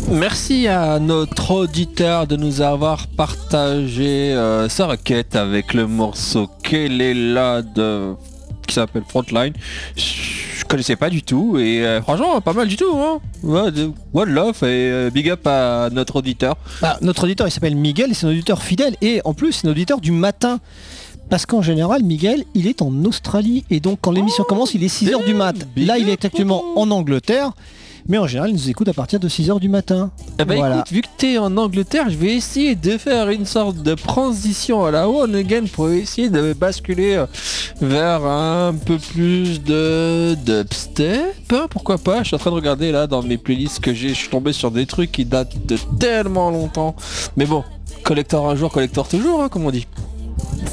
Merci à notre auditeur de nous avoir partagé sa requête avec le morceau Quelle est là de qui s'appelle Frontline. Je connaissais pas du tout et franchement pas mal du tout hein. Ouais, one love et big up à notre auditeur. Notre auditeur il s'appelle Miguel et c'est un auditeur fidèle et en plus c'est un auditeur du matin. Parce qu'en général, Miguel, il est en Australie et donc quand l'émission commence, il est 6h du mat. Là, il est actuellement en Angleterre, mais en général, il nous écoute à partir de 6h du matin. Eh ben Voilà. écoute, vu que t'es en Angleterre, je vais essayer de faire une sorte de transition à la one again pour essayer de basculer vers un peu plus de dubstep, hein, pourquoi pas. Je suis en train de regarder là dans mes playlists que j'ai, je suis tombé sur des trucs qui datent de tellement longtemps. Mais bon, collector un jour, collector toujours, hein, comme on dit.